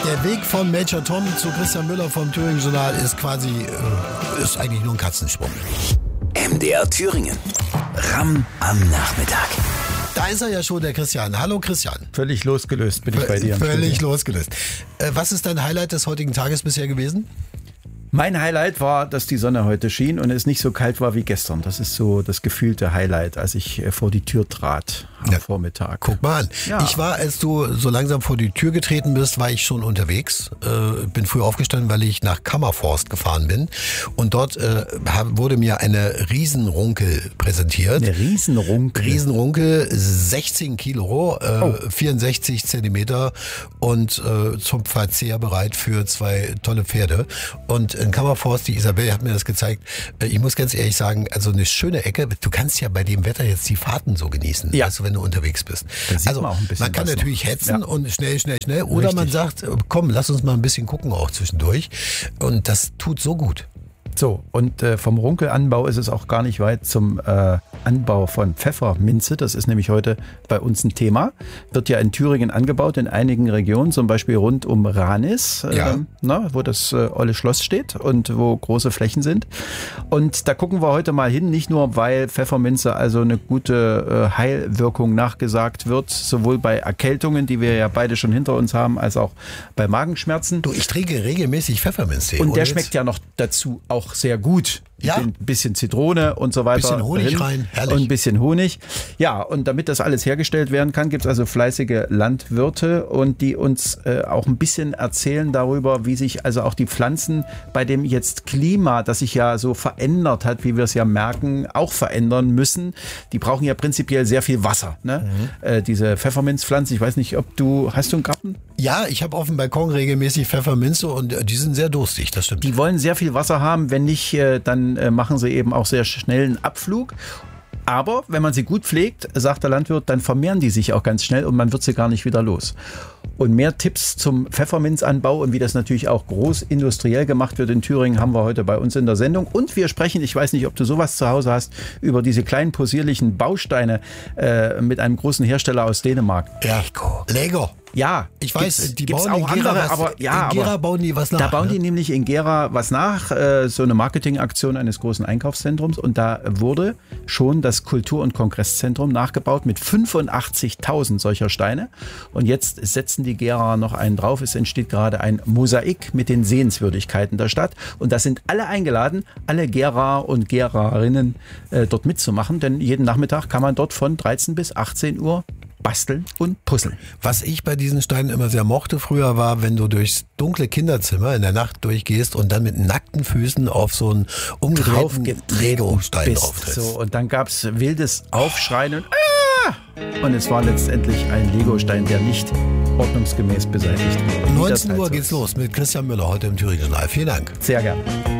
Der Weg von Major Tom zu Christian Müller vom Thüringen Journal ist quasi, ist eigentlich nur ein Katzensprung. MDR Thüringen. Ramm am Nachmittag. Da ist er ja schon, der Christian. Hallo Christian. Völlig losgelöst bin ich bei dir. Völlig losgelöst. Was ist dein Highlight des heutigen Tages bisher gewesen? Mein Highlight war, dass die Sonne heute schien und es nicht so kalt war wie gestern. Das ist so das gefühlte Highlight, als ich vor die Tür trat am Vormittag. Guck mal an. Ja. Ich war, als du so langsam vor die Tür getreten bist, war ich schon unterwegs. Bin früh aufgestanden, weil ich nach Kammerforst gefahren bin. Und dort wurde mir eine Riesenrunkel präsentiert. Eine Riesenrunkel? Riesenrunkel, 16 Kilo, 64 Zentimeter und zum Verzehr bereit für 2 tolle Pferde. Und in Kammerforst, die Isabel hat mir das gezeigt. Ich muss ganz ehrlich sagen, also eine schöne Ecke. Du kannst ja bei dem Wetter jetzt die Fahrten so genießen, ja. Weißt du, wenn du unterwegs bist. Also man kann natürlich hetzen und schnell. Oder Richtig. man sagt, komm, lass uns mal ein bisschen gucken auch zwischendurch. Und das tut so gut. So, und vom Runkelanbau ist es auch gar nicht weit zum Anbau von Pfefferminze. Das ist nämlich heute bei uns ein Thema. Wird ja in Thüringen angebaut, in einigen Regionen, zum Beispiel rund um Ranis, wo das olle Schloss steht und wo große Flächen sind. Und da gucken wir heute mal hin, nicht nur, weil Pfefferminze also eine gute Heilwirkung nachgesagt wird, sowohl bei Erkältungen, die wir ja beide schon hinter uns haben, als auch bei Magenschmerzen. Du, ich trinke regelmäßig Pfefferminztee. Und der schmeckt ja noch dazu auch sehr gut. Ja. Ein bisschen Zitrone und so weiter. Ein bisschen Honig rein, herrlich. Und ein bisschen Honig. Ja, und damit das alles hergestellt werden kann, gibt es also fleißige Landwirte und die uns auch ein bisschen erzählen darüber, wie sich also auch die Pflanzen bei dem jetzt Klima, das sich ja so verändert hat, wie wir es ja merken, auch verändern müssen. Die brauchen ja prinzipiell sehr viel Wasser. Ne? Diese Pfefferminzpflanze, ich weiß nicht, hast du einen Garten? Ja, ich habe auf dem Balkon regelmäßig Pfefferminze und die sind sehr durstig, das stimmt. Die wollen sehr viel Wasser haben, wenn nicht, dann machen sie eben auch sehr schnell einen Abflug. Aber wenn man sie gut pflegt, sagt der Landwirt, dann vermehren die sich auch ganz schnell und man wird sie gar nicht wieder los. Und mehr Tipps zum Pfefferminzanbau und wie das natürlich auch groß industriell gemacht wird in Thüringen, haben wir heute bei uns in der Sendung. Und wir sprechen, ich weiß nicht, ob du sowas zu Hause hast, über diese kleinen possierlichen Bausteine mit einem großen Hersteller aus Dänemark. Lego. Ja, ich weiß, die gibt's bauen auch in Gera andere, aber ja, in Gera bauen die was nach. Da bauen ne? die nämlich in Gera was nach, so eine Marketingaktion eines großen Einkaufszentrums, und da wurde schon das Kultur- und Kongresszentrum nachgebaut mit 85.000 solcher Steine, und jetzt setzen die Gera noch einen drauf. Es entsteht gerade ein Mosaik mit den Sehenswürdigkeiten der Stadt, und da sind alle eingeladen, alle Gera und Gererinnen dort mitzumachen, denn jeden Nachmittag kann man dort von 13 bis 18 Uhr basteln und puzzeln. Was ich bei diesen Steinen immer sehr mochte früher war, wenn du durchs dunkle Kinderzimmer in der Nacht durchgehst und dann mit nackten Füßen auf so einen umgedrehten Lego-Stein drauf trittst. So, und dann gab es wildes Aufschreien und es war letztendlich ein Lego-Stein, der nicht ordnungsgemäß beseitigt wurde. 19 Uhr geht's los mit Christian Müller heute im Thüringen Journal. Vielen Dank. Sehr gern.